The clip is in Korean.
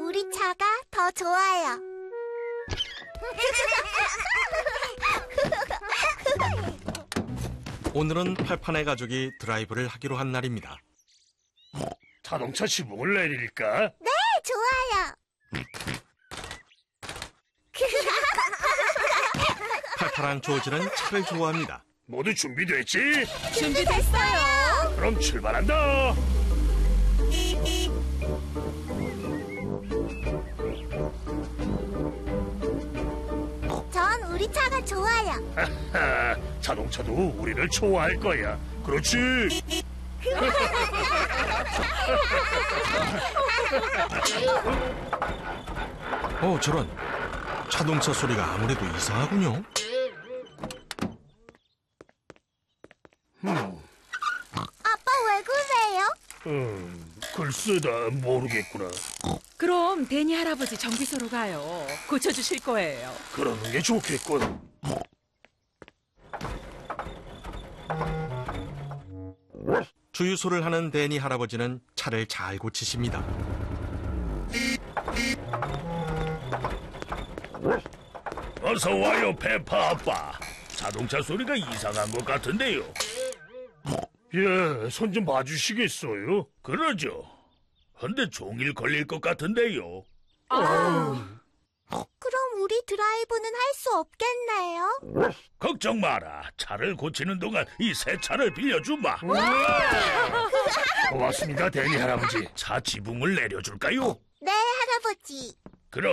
우리 차가 더 좋아요. 오늘은 팔판의 가족이 드라이브를 하기로 한 날입니다. 자동차 시동을 내릴까? 네, 좋아요. 팔팔한 조지는 차를 좋아합니다. 모두 준비됐지? 준비됐어요. 그럼 출발한다. 전 우리 차가 좋아요. 하하, 자동차도 우리를 좋아할 거야. 그렇지? 저런. 자동차 소리가 아무래도 이상하군요. 아빠 왜 그러세요? 글쎄다, 모르겠구나. 그럼 데니 할아버지 정비소로 가요. 고쳐주실 거예요. 그러는 게 좋겠군. 주유소를 하는 데니 할아버지는 차를 잘 고치십니다. 어서 와요, 페파 아빠. 자동차 소리가 이상한 것 같은데요. 예, 손 좀 봐주시겠어요? 그러죠. 근데 종일 걸릴 것 같은데요. 그럼 우리 드라이브는 할 수 없겠네요. 걱정 마라. 차를 고치는 동안 이 새 차를 빌려주마. 고맙습니다, 데니 할아버지. 차 지붕을 내려줄까요? 네, 할아버지.